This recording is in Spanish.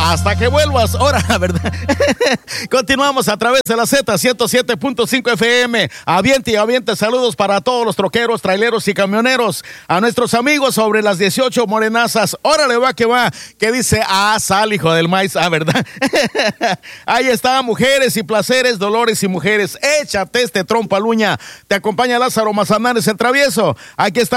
hasta que vuelvas. Ahora, ¿verdad? Continuamos a través de la Z107.5 FM. Aviente y aviente, saludos para todos los troqueros, traileros y camioneros. A nuestros amigos sobre las 18 morenazas. Órale, va que va. Que dice, sal, hijo del maíz. ¿Verdad? Ahí está, mujeres y placeres, dolores y mujeres. Échate este trompaluña. Te acompaña Lázaro Mazanares, el travieso. Aquí está